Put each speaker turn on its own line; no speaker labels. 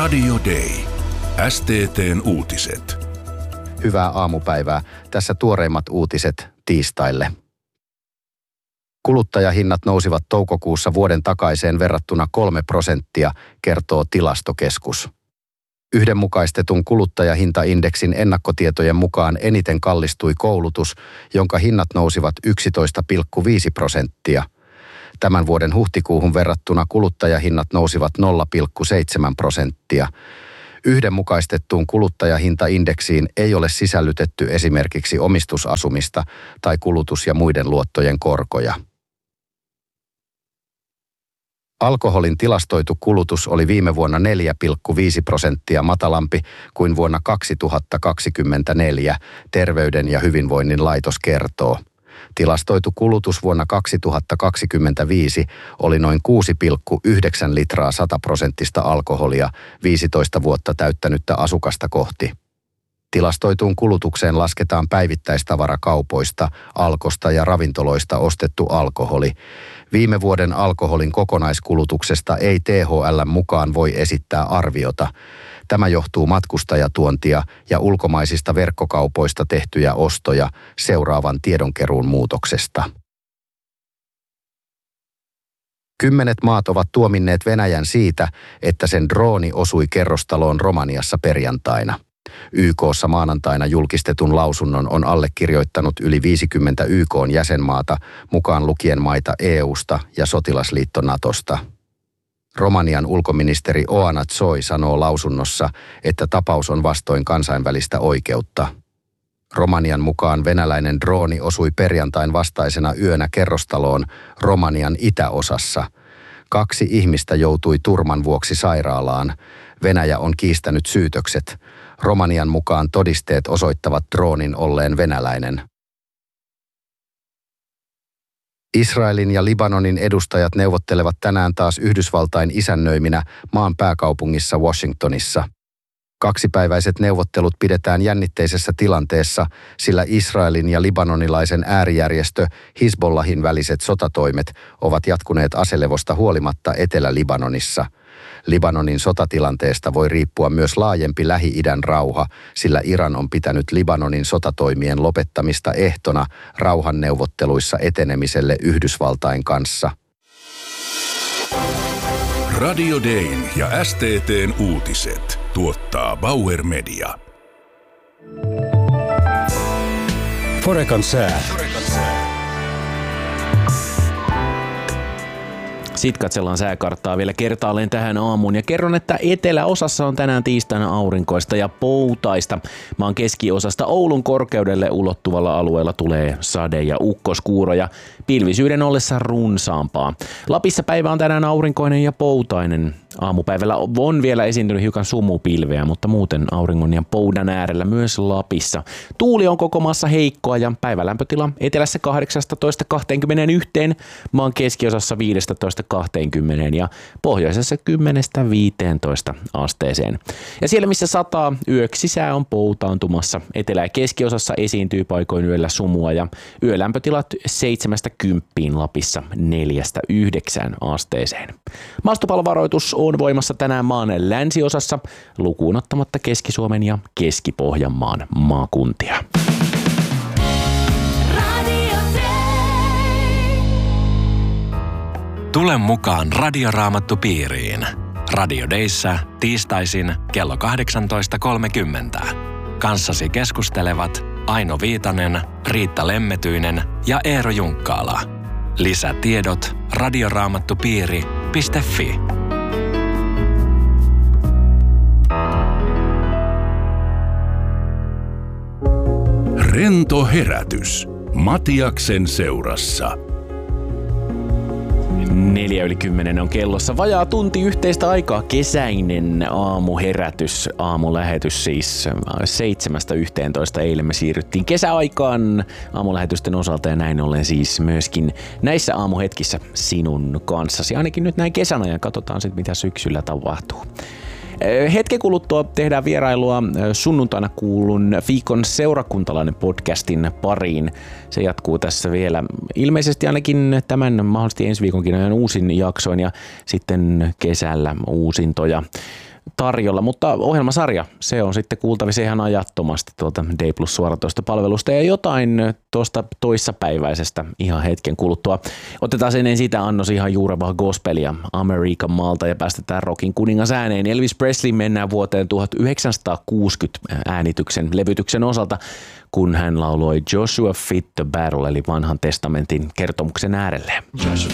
Radio Day. STT:n uutiset.
Hyvää aamupäivää. Tässä tuoreimmat uutiset tiistaille. Kuluttajahinnat nousivat toukokuussa vuoden takaiseen verrattuna 3%, kertoo Tilastokeskus. Yhdenmukaistetun kuluttajahintaindeksin ennakkotietojen mukaan eniten kallistui koulutus, jonka hinnat nousivat 11,5%. Tämän vuoden huhtikuuhun verrattuna kuluttajahinnat nousivat 0,7%. Yhdenmukaistettuun kuluttajahintaindeksiin ei ole sisällytetty esimerkiksi omistusasumista tai kulutus- ja muiden luottojen korkoja. Alkoholin tilastoitu kulutus oli viime vuonna 4,5% matalampi kuin vuonna 2024, Terveyden ja hyvinvoinnin laitos kertoo. Tilastoitu kulutus vuonna 2025 oli noin 6,9 litraa 100% alkoholia 15 vuotta täyttänyttä asukasta kohti. Tilastoituun kulutukseen lasketaan päivittäistavarakaupoista, Alkosta ja ravintoloista ostettu alkoholi. Viime vuoden alkoholin kokonaiskulutuksesta ei THL mukaan voi esittää arviota. Tämä johtuu matkustajatuontia ja ulkomaisista verkkokaupoista tehtyjä ostoja seuraavan tiedonkeruun muutoksesta. 10 maat ovat tuominneet Venäjän siitä, että sen drooni osui kerrostaloon Romaniassa perjantaina. YK:ssa maanantaina julkistetun lausunnon on allekirjoittanut yli 50 YK:n jäsenmaata, mukaan lukien maita EU:sta ja sotilasliitto Natosta. Romanian ulkoministeri Oana Zoi sanoo lausunnossa, että tapaus on vastoin kansainvälistä oikeutta. Romanian mukaan venäläinen drooni osui perjantain vastaisena yönä kerrostaloon Romanian itäosassa. 2 ihmistä joutui turman vuoksi sairaalaan. Venäjä on kiistänyt syytökset. Romanian mukaan todisteet osoittavat droonin olleen venäläinen. Israelin ja Libanonin edustajat neuvottelevat tänään taas Yhdysvaltain isännöiminä maan pääkaupungissa Washingtonissa. 2-päiväiset neuvottelut pidetään jännitteisessä tilanteessa, sillä Israelin ja libanonilaisen äärijärjestö Hizbollahin väliset sotatoimet ovat jatkuneet aselevosta huolimatta Etelä-Libanonissa. Libanonin sotatilanteesta voi riippua myös laajempi Lähi-idän rauha, sillä Iran on pitänyt Libanonin sotatoimien lopettamista ehtona rauhanneuvotteluissa etenemiselle Yhdysvaltain kanssa.
Radio Dayn ja STT:n uutiset tuottaa Bauer Media.
Forecan sää.
Sitten katsellaan sääkarttaa vielä kertaalleen tähän aamuun ja kerron, että eteläosassa on tänään tiistaina aurinkoista ja poutaista. Maan keskiosasta Oulun korkeudelle ulottuvalla alueella tulee sade- ja ukkoskuuroja, pilvisyyden ollessa runsaampaa. Lapissa päivä on tänään aurinkoinen ja poutainen. Aamupäivällä on vielä esiintynyt hiukan sumupilveä, mutta muuten auringon ja poudan äärellä myös Lapissa. Tuuli on koko maassa heikkoa ja päivälämpötila etelässä 18-21, maan keskiosassa 15-20 ja pohjoisessa 10-15 asteeseen. Ja siellä missä sataa, yöksi sää on poutaantumassa. Etelä- ja keskiosassa esiintyy paikoin yöllä sumua ja yölämpötilat 7-10 Lapissa 4-9 asteeseen. Maastopalovaroitus on voimassa tänään maan länsiosassa, lukuun ottamatta Keski-Suomen ja Keski-Pohjanmaan maakuntia.
Tule mukaan Radioraamattupiiriin. Radio Dayssä tiistaisin kello 18.30. Kanssasi keskustelevat Aino Viitanen, Riitta Lemmetyinen ja Eero Junkkaala. Lisätiedot radioraamattupiiri.fi.
Rento herätys. Matiaksen seurassa.
9:04 on kellossa. Vajaa tunti yhteistä aikaa. Kesäinen aamuherätys, aamulähetys siis 7-11. Eilen me siirryttiin kesäaikaan aamulähetysten osalta ja näin ollen siis myöskin näissä aamuhetkissä sinun kanssasi. Ainakin nyt näin kesän ajan. Katsotaan sitten mitä syksyllä tapahtuu. Hetken kuluttua tehdään vierailua sunnuntaina kuulun Viikon seurakuntalainen podcastin pariin. Se jatkuu tässä vielä ilmeisesti ainakin tämän mahdollisesti ensi viikonkin ajan uusin jaksoin ja sitten kesällä uusintoja. tarjolla, mutta ohjelmasarja, se on sitten kuultavissa ihan ajattomasti tuolta D Plus suoratoistopalvelusta ja jotain tuosta toissapäiväisestä ihan hetken kuluttua. Otetaan ennen sitä annos ihan juurevaa gospelia American maalta ja päästetään rockin kuningas ääneen. Elvis Presley mennään vuoteen 1960 äänityksen levytyksen osalta, kun hän lauloi Joshua Fit the Battle eli vanhan testamentin kertomuksen äärelle.
Joshua